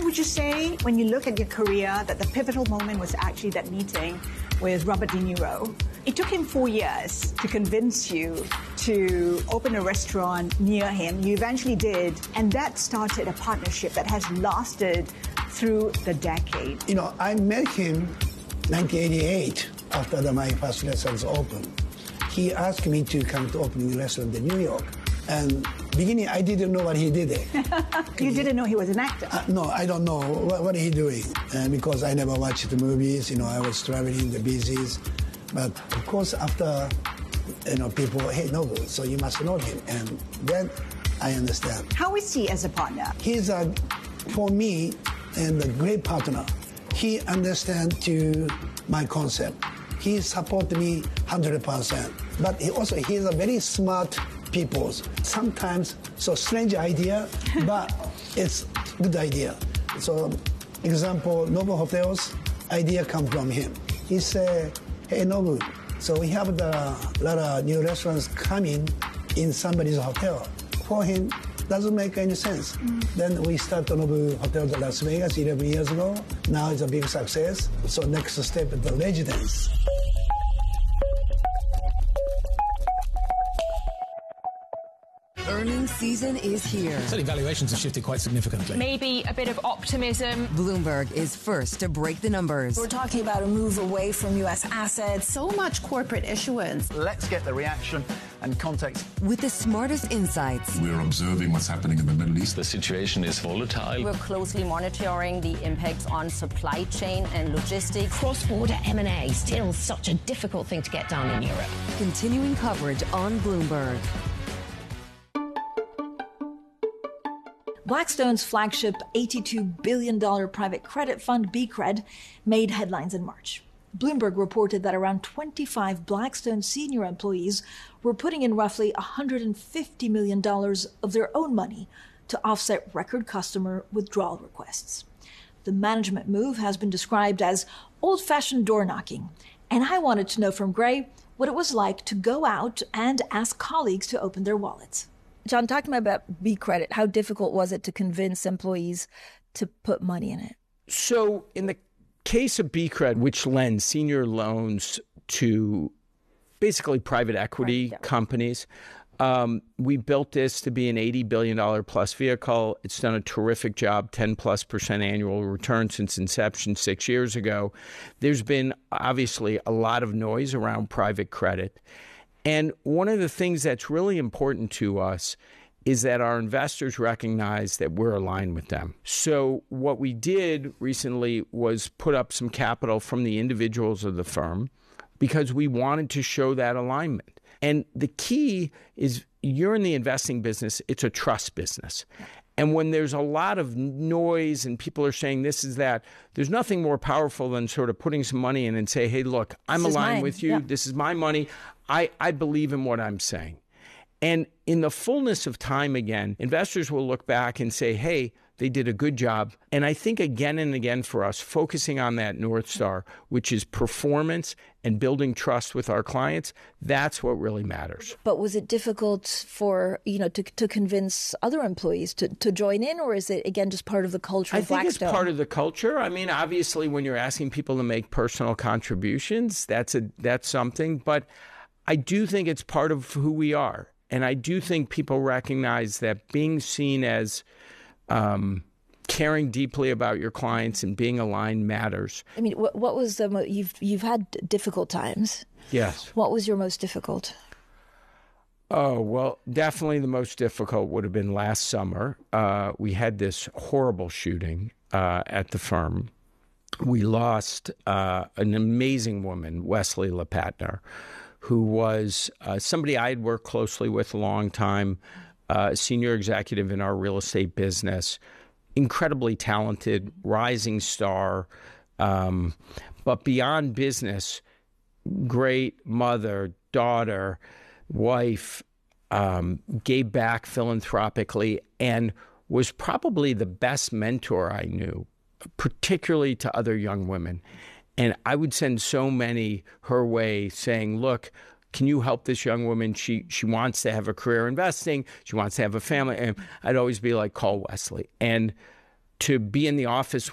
would you say, when you look at your career, that the pivotal moment was actually that meeting with Robert De Niro? It took him 4 years to convince you to open a restaurant near him. You eventually did, and that started a partnership that has lasted through the decade. You know, I met him 1988 after my first restaurant opened. He asked me to come to open a restaurant in New York. And beginning, I didn't know what he did there. You didn't know he was an actor? No, I don't know what he doing. Because I never watched the movies, you know, I was traveling, the business. But of course, after, you know, people, hey, Nobu, so you must know him. And then I understand. How is he as a partner? He's, for me, and a great partner. He understands to my concept. He support me 100%. But he's a very smart people. Sometimes, so strange idea, but it's good idea. So, example, Nobu Hotels, idea come from him. He said, hey, Nobu, so we have a lot of new restaurants coming in somebody's hotel. For him, doesn't make any sense. Then we start the Nobu Hotel in Las Vegas 11 years ago. Now it's a big success. So next step is the residence. Earnings season is here. Certainly valuations have shifted quite significantly. Maybe a bit of optimism. Bloomberg is first to break the numbers. We're talking about a move away from U.S. assets. So much corporate issuance. Let's get the reaction and context. With the smartest insights. We're observing what's happening in the Middle East. The situation is volatile. We're closely monitoring the impacts on supply chain and logistics. Cross-border M&A, still such a difficult thing to get done in Europe. Continuing coverage on Bloomberg. Blackstone's flagship $82 billion private credit fund, BCRED, made headlines in March. Bloomberg reported that around 25 Blackstone senior employees were putting in roughly $150 million of their own money to offset record customer withdrawal requests. The management move has been described as old-fashioned door-knocking, and I wanted to know from Gray what it was like to go out and ask colleagues to open their wallets. John, talk to me about BCredit. How difficult was it to convince employees to put money in it? So in the case of BCred, which lends senior loans to basically private equity companies, we built this to be an $80 billion plus vehicle. It's done a terrific job, 10+% annual return since inception 6 years ago. There's been obviously a lot of noise around private credit. And one of the things that's really important to us is that our investors recognize that we're aligned with them. So what we did recently was put up some capital from the individuals of the firm because we wanted to show that alignment. And the key is you're in the investing business, it's a trust business. And when there's a lot of noise and people are saying this is that, there's nothing more powerful than sort of putting some money in and say, hey, look, I'm aligned with you. Yeah. This is my money. I believe in what I'm saying. And in the fullness of time again, investors will look back and say, hey, they did a good job. And I think again and again for us, focusing on that North Star, which is performance and building trust with our clients, that's what really matters. But was it difficult for, to convince other employees to join in, or is it, again, just part of the culture of Blackstone? I think it's part of the culture. I mean, obviously, when you're asking people to make personal contributions, that's something. But I do think it's part of who we are. And I do think people recognize that being seen as caring deeply about your clients and being aligned matters. I mean, what was you've had difficult times. Yes. What was your most difficult? Oh, well, definitely the most difficult would have been last summer. We had this horrible shooting at the firm. We lost an amazing woman, Wesley LePatner, who was somebody I had worked closely with a long time, senior executive in our real estate business, incredibly talented, rising star, but beyond business, great mother, daughter, wife, gave back philanthropically, and was probably the best mentor I knew, particularly to other young women. And I would send so many her way saying, look, can you help this young woman? She wants to have a career investing. She wants to have a family. And I'd always be like, call Wesley. And to be in the office